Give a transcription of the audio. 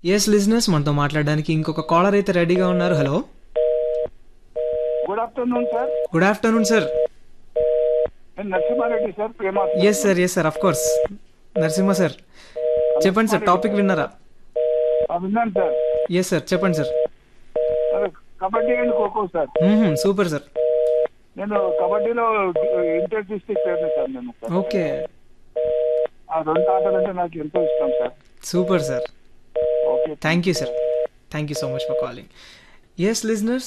Yes listeners, మనతో మాట్లాడడానికి ఇంకొక కాలర్ అయితే రెడీగా ఉన్నారు. Hello, good afternoon sir. Good afternoon sir. నేను Narasimha Reddy sir, Prema. Yes sir, of course. Narasimha sir, చెప్పండి సార్, టాపిక్ విన్నారా? విన్నాను సార్. ఎస్ సార్, చెప్పండి సార్. అదే kabaddi and kho kho sir. Super sir. నేను కబడ్డీలో ఇంటర్ డిస్ట్రిక్ట్ ప్లేయర్ సార్. నేను ఓకే, ఆ రెండు ఆటలు అంటే నాకు ఎంతో ఇష్టం sir. Super sir. Okay, thank you sir. Thank you so much for calling. Yes listeners,